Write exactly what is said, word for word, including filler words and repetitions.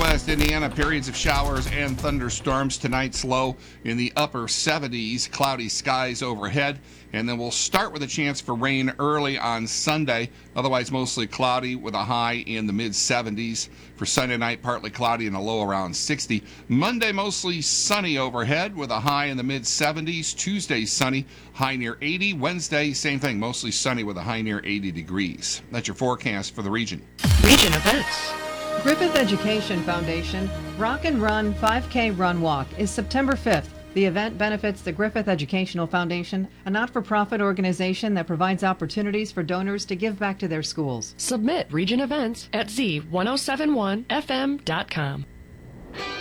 northwest Indiana, periods of showers and thunderstorms. Tonight's low in the upper seventies, cloudy skies overhead. And then we'll start with a chance for rain early on Sunday. Otherwise, mostly cloudy with a high in the mid seventies. For Sunday night, partly cloudy and a low around sixty. Monday, mostly sunny overhead with a high in the mid seventies. Tuesday, sunny, high near eighty. Wednesday, same thing, mostly sunny with a high near eighty degrees. That's your forecast for the region. Region events. Griffith Education Foundation Rock and Run five K Run Walk is September fifth. The event benefits the Griffith Educational Foundation, a not-for-profit organization that provides opportunities for donors to give back to their schools. Submit region events at z ten seventy-one f m dot com.